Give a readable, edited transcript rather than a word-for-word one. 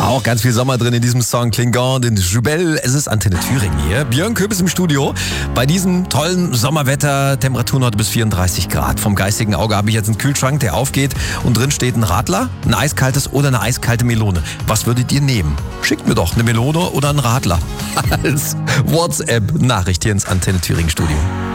Auch ganz viel Sommer drin in diesem Song Klingon, den Jubel. Es ist Antenne Thüringen hier. Björn Köbis im Studio. Bei diesem tollen Sommerwetter, Temperaturen heute bis 34 Grad. Vom geistigen Auge habe ich jetzt einen Kühlschrank, der aufgeht und drin steht ein Radler, ein eiskaltes oder eine eiskalte Melone. Was würdet ihr nehmen? Schickt mir doch eine Melone oder einen Radler als WhatsApp-Nachricht hier ins Antenne Thüringen Studio.